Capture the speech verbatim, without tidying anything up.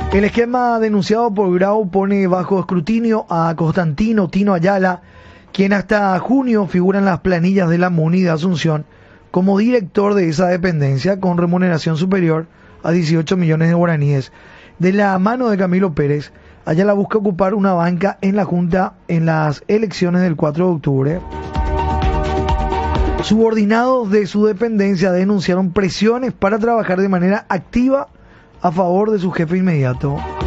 El esquema denunciado por Grau pone bajo escrutinio a Constantino Tino Ayala, quien hasta junio figura en las planillas de la MUNI de Asunción como director de esa dependencia con remuneración superior a dieciocho millones de guaraníes. De la mano de Camilo Pérez, Ayala busca ocupar una banca en la Junta en las elecciones del cuatro de octubre. Subordinados de su dependencia denunciaron presiones para trabajar de manera activa a favor de su jefe inmediato.